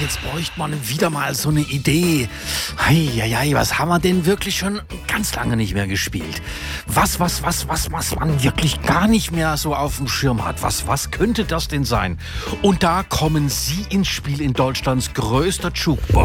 jetzt bräuchte man wieder mal so eine Idee. Heieiei, was haben wir denn wirklich schon ganz lange nicht mehr gespielt? Was man wirklich gar nicht mehr so auf dem Schirm hat. Was könnte das denn sein? Und da kommen Sie ins Spiel in Deutschlands größter Jukebox.